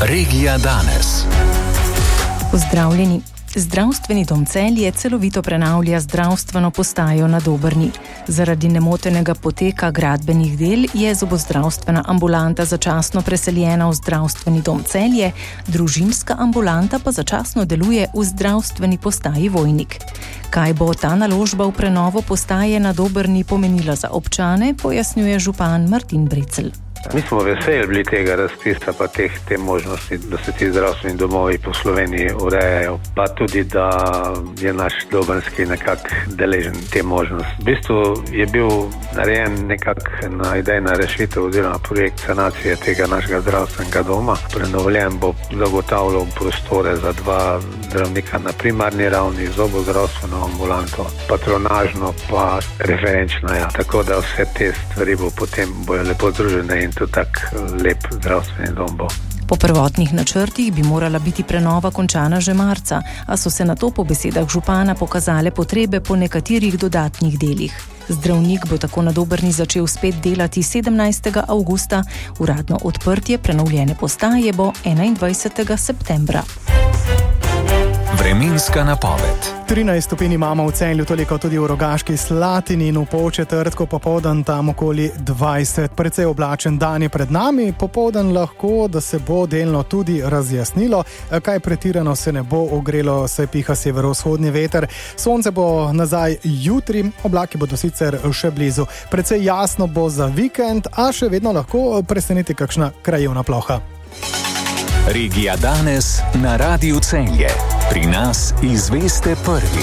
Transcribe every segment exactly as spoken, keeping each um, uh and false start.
Regija danes. Pozdravljeni. Zdravstveni dom Celje celovito prenavlja zdravstveno postajo na Dobrni. Zaradi nemotenega poteka gradbenih del je zobozdravstvena ambulanta začasno preseljena v zdravstveni dom Celje, družinska ambulanta pa začasno deluje v zdravstveni postaji Vojnik. Kaj bo ta naložba v prenovo postaje na Dobrni pomenila za občane, pojasnjuje župan Martin Brecelj. Mi smo veseli bili tega razpisa pa teh te možnosti, da se ti zdravstveni domovi po Sloveniji urejajo, pa tudi, da je naš Dobrnski nekako deležen te možnosti. V bistvu je bil narejen nekakšna idejna rešitev oziroma projekt sanacije tega našega zdravstvenega doma. Prenovljen bo zagotavljal prostore za dva zdravnika na primarni ravni, zobozdravstveno ambulanto, patronažno pa referenčno. Ja. Tako da vse te stvari bo potem bojo lepo združene in to tak lep zdravstveni dom bo. Po prvotnih načrtih bi morala biti prenova končana že marca, a so se nato po besedah župana pokazale potrebe po nekaterih dodatnih delih. Zdravnik bo tako na Dobrni začel spet delati sedemnajstega avgusta, uradno odprtje prenovljene postaje bo enaindvajsetega septembra. Vremenska napoved. trinajst stopinj imamo v Celju, toliko tudi v Rogaški Slatini in v Polčetrtku popoldan tam okoli dvajset. Precej oblačen dan je pred nami, popoldan lahko, da se bo delno tudi razjasnilo, kaj pretirano se ne bo ogrelo, saj piha severovzhodni veter. Sonce bo nazaj jutri, oblaki bodo sicer še blizu. Precej jasno bo za vikend, a še vedno lahko preseneti kakšna krajevna ploha. Regija danes na Radiu Celje. Pri nas izveste prvi.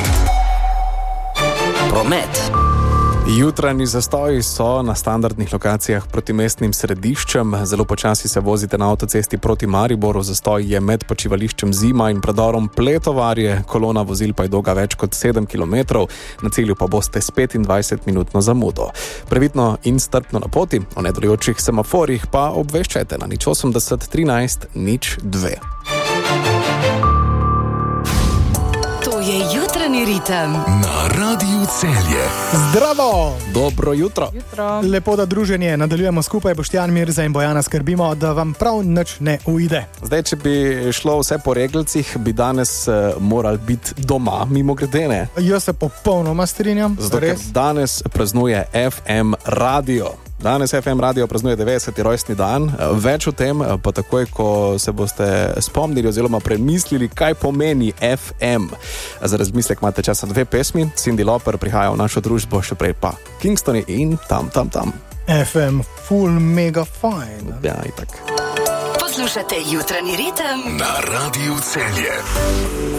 Promet. Jutranji zastoji so na standardnih lokacijah proti mestnim središčem. Zelo počasi se vozite na avtocesti proti Mariboru. Zastoj je med počivališčem Zima in predorom Pletovarje. Kolona vozil pa je dolga več kot sedem kilometrov. Na cilju pa boste s petindvajsetminutno zamudo. Previdno in strpno na poti. O nedelujočih semaforjih pa obveščajte na nič osemdeset trinajst nič dve. Je jutranji ritem na Radiu Celje. Zdravo! Dobro jutro. Jutro. Lepo, da druženje nadaljujemo skupaj. Boštjan Mirza in Bojana skrbimo, da vam prav nič ne uide. Zdaj, če bi šlo vse po regelcih, bi danes uh, morali biti doma, mimo gredene. Jaz se popolnoma strinjam. Zato, ker danes praznuje F M radio. Danes F M radio praznuje devetdeseti rojstni dan. Več o tem pa takoj, ko se boste spomnili oziroma premislili, kaj pomeni F M. Za razmislek imate časa dve pesmi. Cindy Lauper prihaja v našo družbo, še prej pa Kingstoni in tam, tam, tam. F M, full mega fine. Ja, itak. Poslušate jutranji ritem na Radiu Celje.